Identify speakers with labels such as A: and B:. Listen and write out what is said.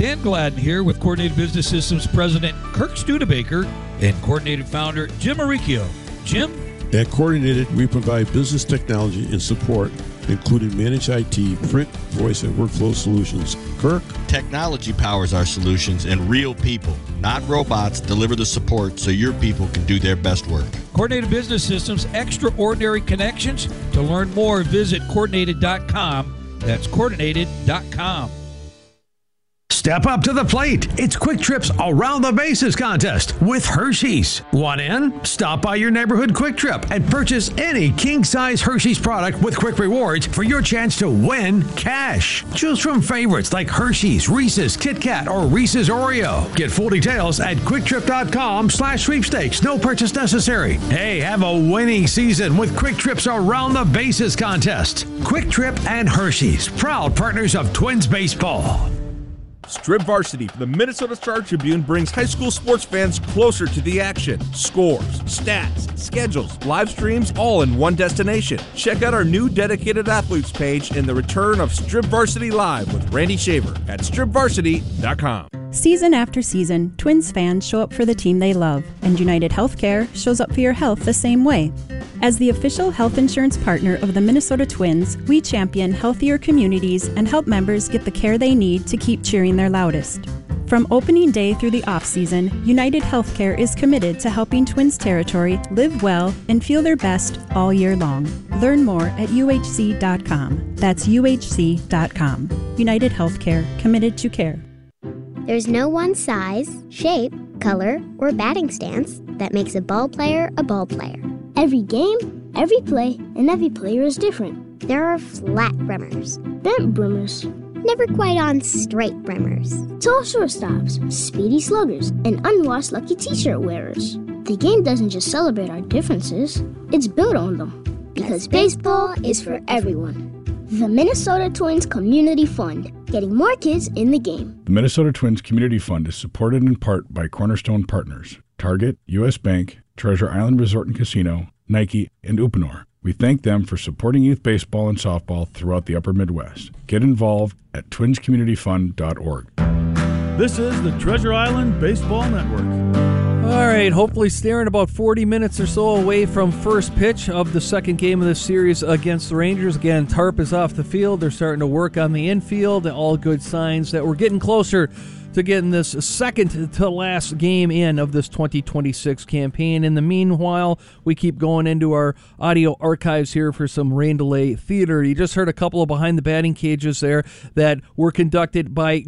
A: Dan Gladden here with Coordinated Business Systems President Kirk Studebaker and Coordinated Founder Jim Maricchio. Jim?
B: At Coordinated, we provide business technology and support, including managed IT, print, voice, and workflow solutions. Kirk?
C: Technology powers our solutions, and real people, not robots, deliver the support so your people can do their best work.
A: Coordinated Business Systems, extraordinary connections. To learn more, visit coordinated.com. That's coordinated.com.
D: Step up to the plate. It's Quick Trip's Around the Bases contest with Hershey's. Want in? Stop by your neighborhood Quick Trip and purchase any king-size Hershey's product with Quick Rewards for your chance to win cash. Choose from favorites like Hershey's, Reese's, Kit Kat, or Reese's Oreo. Get full details at QuickTrip.com/sweepstakes. No purchase necessary. Hey, have a winning season with Quick Trip's Around the Bases contest. Quick Trip and Hershey's, proud partners of Twins baseball.
E: Strip Varsity for the Minnesota Star Tribune brings high school sports fans closer to the action. Scores, stats, schedules, live streams, all in one destination. Check out our new dedicated athletes page and the return of Strip Varsity Live with Randy Shaver at stripvarsity.com.
F: Season after season, Twins fans show up for the team they love, and United Healthcare shows up for your health the same way. As the official health insurance partner of the Minnesota Twins, we champion healthier communities and help members get the care they need to keep cheering their loudest. From opening day through the off-season, United Healthcare is committed to helping Twins territory live well and feel their best all year long. Learn more at uhc.com. That's uhc.com. United Healthcare, committed to care.
G: There's no one size, shape, color, or batting stance that makes a ball player a ball player.
H: Every game, every play, and every player is different.
G: There are flat brimmers,
H: bent brimmers,
G: never quite on straight brimmers,
H: tall shortstops, speedy sluggers, and unwashed lucky t-shirt wearers. The game doesn't just celebrate our differences, it's built on them. Because baseball is for everyone. The Minnesota Twins Community Fund, getting more kids in the game.
I: The Minnesota Twins Community Fund is supported in part by Cornerstone Partners, Target, U.S. Bank, Treasure Island Resort and Casino, Nike, and Uponor. We thank them for supporting youth baseball and softball throughout the upper Midwest. Get involved at twinscommunityfund.org.
J: This is the Treasure Island Baseball Network.
K: All right, hopefully staring about 40 minutes or so away from first pitch of the second game of this series against the Rangers. Again, Tarp is off the field. They're starting to work on the infield. All good signs that we're getting closer to getting this second to last game in of this 2026 campaign. In the meanwhile, we keep going into our audio archives here for some rain delay theater. You just heard a couple of behind the batting cages there that were conducted by